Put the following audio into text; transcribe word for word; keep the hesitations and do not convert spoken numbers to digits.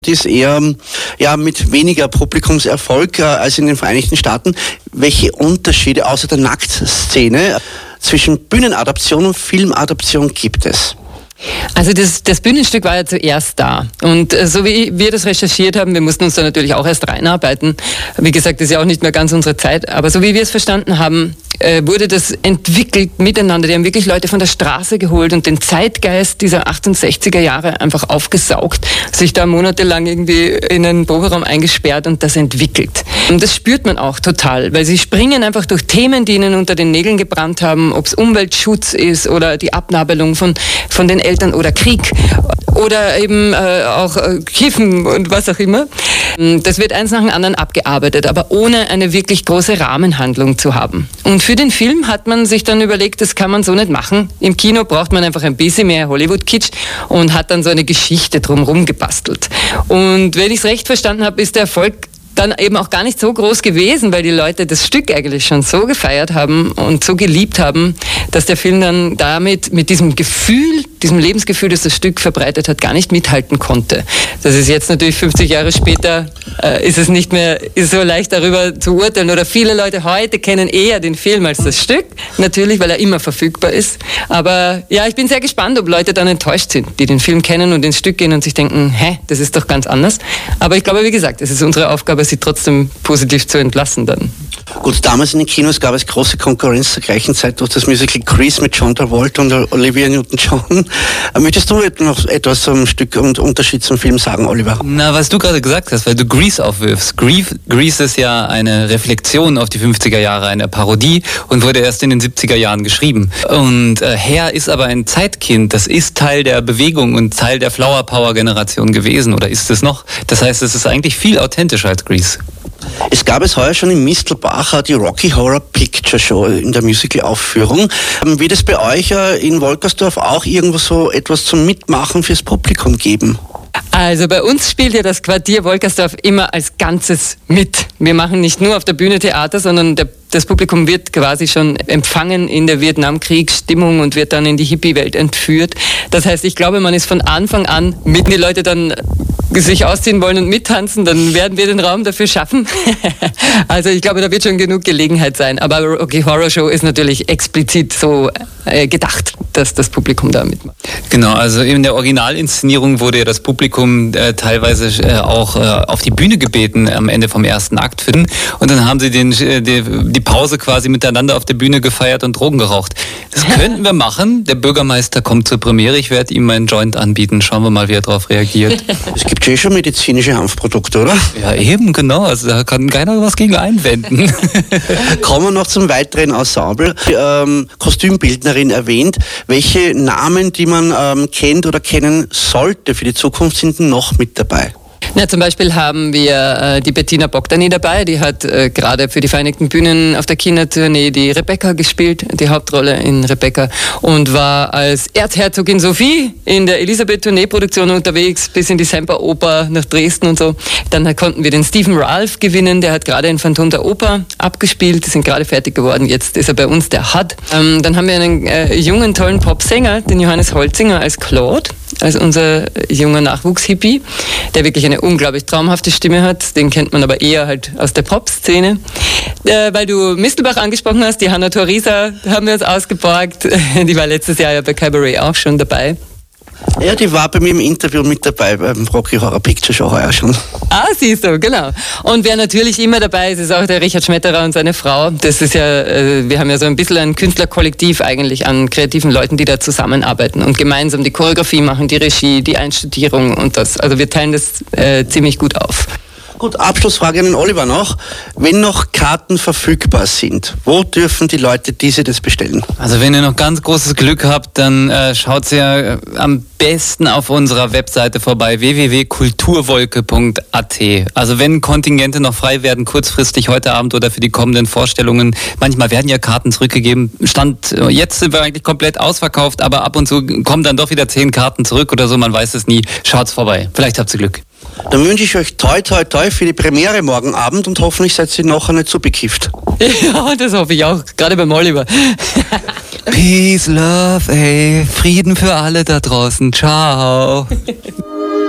ist eher ja, mit weniger Publikumserfolg äh, als in den Vereinigten Staaten. Welche Unterschiede außer der Nacktszene zwischen Bühnenadaption und Filmadaption gibt es? Also das, das Bühnenstück war ja zuerst da und äh, so wie wir das recherchiert haben, wir mussten uns da natürlich auch erst reinarbeiten. Wie gesagt, das ist ja auch nicht mehr ganz unsere Zeit, aber so wie wir es verstanden haben, äh, wurde das entwickelt miteinander. Die haben wirklich Leute von der Straße geholt und den Zeitgeist dieser achtundsechziger Jahre einfach aufgesaugt, sich da monatelang irgendwie in einen Proberaum eingesperrt und das entwickelt. Und das spürt man auch total, weil sie springen einfach durch Themen, die ihnen unter den Nägeln gebrannt haben, ob es Umweltschutz ist oder die Abnabelung von, von den Eltern oder Krieg oder eben äh, auch äh, Kiffen und was auch immer. Das wird eins nach dem anderen abgearbeitet, aber ohne eine wirklich große Rahmenhandlung zu haben. Und für den Film hat man sich dann überlegt, das kann man so nicht machen. Im Kino braucht man einfach ein bisschen mehr Hollywood-Kitsch und hat dann so eine Geschichte drumherum gebastelt. Und wenn ich es recht verstanden habe, ist der Erfolg dann eben auch gar nicht so groß gewesen, weil die Leute das Stück eigentlich schon so gefeiert haben und so geliebt haben, dass der Film dann damit mit diesem Gefühl, diesem Lebensgefühl, das das Stück verbreitet hat, gar nicht mithalten konnte. Das ist jetzt natürlich fünfzig Jahre später, äh, ist es nicht mehr ist so leicht darüber zu urteilen oder viele Leute heute kennen eher den Film als das Stück, natürlich, weil er immer verfügbar ist. Aber ja, ich bin sehr gespannt, ob Leute dann enttäuscht sind, die den Film kennen und ins Stück gehen und sich denken, hä, das ist doch ganz anders. Aber ich glaube, wie gesagt, es ist unsere Aufgabe, sie trotzdem positiv zu entlassen dann. Gut, damals in den Kinos gab es große Konkurrenz zur gleichen Zeit durch das Musical Grease mit John Travolta und Olivia Newton-John. Möchtest du noch etwas zum Stück und Unterschied zum Film sagen, Oliver? Na, was du gerade gesagt hast, weil du Grease aufwirfst. Grease ist ja eine Reflexion auf die fünfziger Jahre, eine Parodie und wurde erst in den siebziger Jahren geschrieben. Und äh, Hair ist aber ein Zeitkind, das ist Teil der Bewegung und Teil der Flower Power Generation gewesen oder ist es noch? Das heißt, es ist eigentlich viel authentischer als Grease. Es gab es heuer schon in Mistelbach die Rocky Horror Picture Show in der Musical-Aufführung. Wird es bei euch in Wolkersdorf auch irgendwo so etwas zum Mitmachen fürs Publikum geben? Also bei uns spielt ja das Quartier Wolkersdorf immer als Ganzes mit. Wir machen nicht nur auf der Bühne Theater, sondern der, das Publikum wird quasi schon empfangen in der Vietnamkriegsstimmung und wird dann in die Hippie-Welt entführt. Das heißt, ich glaube, man ist von Anfang an, wenn die Leute dann sich ausziehen wollen und mittanzen, dann werden wir den Raum dafür schaffen. Also ich glaube, da wird schon genug Gelegenheit sein. Aber Rocky Horror Show ist natürlich explizit so äh, gedacht, dass das Publikum da mitmacht. Genau, also in der Originalinszenierung wurde ja das Publikum äh, teilweise äh, auch äh, auf die Bühne gebeten am Ende vom ersten Akt finden. Und dann haben sie den, äh, die, die Pause quasi miteinander auf der Bühne gefeiert und Drogen geraucht. Das könnten wir machen. Der Bürgermeister kommt zur Premiere. Ich werde ihm meinen Joint anbieten. Schauen wir mal, wie er darauf reagiert. Es gibt ja schon medizinische Hanfprodukte, oder? Ja, eben, genau. Also da kann keiner was gegen einwenden. Kommen wir noch zum weiteren Ensemble. Die, ähm, Kostümbildnerin erwähnt. Welche Namen, die man ähm, kennt oder kennen sollte für die Zukunft, sind noch mit dabei? Na, zum Beispiel haben wir äh, die Bettina Bogdani dabei, die hat äh, gerade für die Vereinigten Bühnen auf der Kindertournee die Rebecca gespielt, die Hauptrolle in Rebecca und war als Erzherzogin Sophie in der Elisabeth-Tournee-Produktion unterwegs bis in die Semperoper nach Dresden und so. Dann konnten wir den Stephen Ralph gewinnen, der hat gerade in Phantom der Oper abgespielt, die sind gerade fertig geworden, jetzt ist er bei uns der Hut. Ähm, dann haben wir einen äh, jungen, tollen Popsänger, den Johannes Holzinger als Claude, als unser junger Nachwuchshippie, der wirklich eine unglaublich traumhafte Stimme hat. Den kennt man aber eher halt aus der Pop-Szene. Äh, weil du Mistelbach angesprochen hast, die Hanna Torisa haben wir uns ausgeborgt. Die war letztes Jahr ja bei Cabaret auch schon dabei. Ja, die war bei mir im Interview mit dabei beim Rocky Horror Picture Show heuer schon. Ah, siehst du, genau. Und wer natürlich immer dabei ist, ist auch der Richard Schmetterer und seine Frau. Das ist ja, äh, wir haben ja so ein bisschen ein Künstlerkollektiv eigentlich an kreativen Leuten, die da zusammenarbeiten und gemeinsam die Choreografie machen, die Regie, die Einstudierung und das. Also wir teilen das äh, ziemlich gut auf. Gut, Abschlussfrage an den Oliver noch. Wenn noch Karten verfügbar sind, wo dürfen die Leute diese das bestellen? Also wenn ihr noch ganz großes Glück habt, dann äh, schaut ja äh, am besten auf unserer Webseite vorbei, w w w punkt kulturwolke punkt a t. Also wenn Kontingente noch frei werden, kurzfristig heute Abend oder für die kommenden Vorstellungen, manchmal werden ja Karten zurückgegeben. Stand, jetzt sind wir eigentlich komplett ausverkauft, aber ab und zu kommen dann doch wieder zehn Karten zurück oder so, man weiß es nie. Schaut's vorbei, vielleicht habt ihr Glück. Dann wünsche ich euch toi toi toi für die Premiere morgen Abend und hoffentlich seid ihr nachher nicht so bekifft. Ja, das hoffe ich auch, gerade beim Oliver. Peace, Love, ey, Frieden für alle da draußen. Ciao.